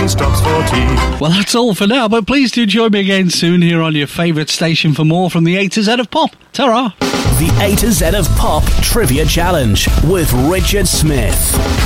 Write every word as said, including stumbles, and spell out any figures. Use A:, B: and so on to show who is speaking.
A: he stops for tea.
B: Well, that's all for now, but please do join me again soon here on your favourite station for more from the A to Z of Pop. Ta-ra!
C: The A to Z of Pop Trivia Challenge with Richard Smith.